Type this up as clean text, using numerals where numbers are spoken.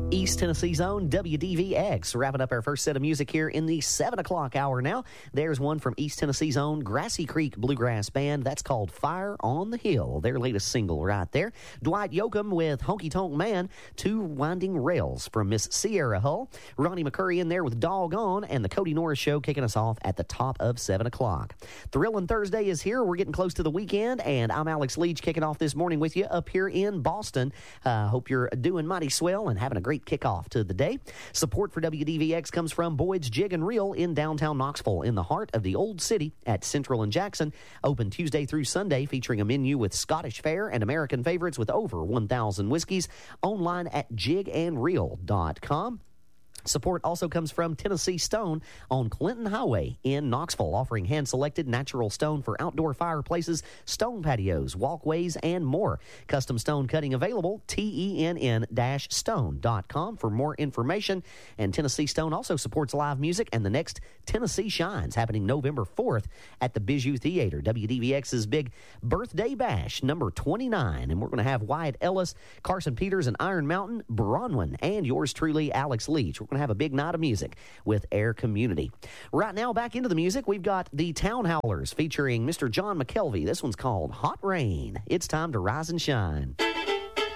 East Tennessee's own WDVX. Wrapping up our first set of music here in the 7 o'clock hour now. There's one from East Tennessee's own Grassy Creek Bluegrass Band. That's called Fire on the Hill, their latest single right there. Dwight Yoakam with Honky Tonk Man, Two Winding Rails from Miss Sierra Hull. Ronnie McCurry in there with Doggone, and the Cody Norris Show kicking us off at the top of 7 o'clock. Thrillin' Thursday is here. We're getting close to the weekend, and I'm Alex Leach kicking off this morning with you up here in Boston. Hope you're doing mighty swell and having a great kickoff to the day. Support for WDVX comes from Boyd's Jig and Reel in downtown Knoxville, in the heart of the Old City at Central and Jackson. Open Tuesday through Sunday, featuring a menu with Scottish fare and American favorites with over 1,000 whiskeys. Online at jigandreel.com. Support also comes from Tennessee Stone on Clinton Highway in Knoxville, offering hand-selected natural stone for outdoor fireplaces, stone patios, walkways, and more. Custom stone cutting available, tenn-stone.com for more information. And Tennessee Stone also supports live music and the next Tennessee Shines, happening November 4th at the Bijou Theater. WDVX's big birthday bash, number 29. And we're going to have Wyatt Ellis, Carson Peters, and Iron Mountain, Bronwyn, and yours truly, Alex Leach. We're going to have a big night of music with Air Community. Right now, back into the music, we've got the Town Howlers featuring Mr. John McKelvey. This one's called Hot Rain. It's time to rise and shine.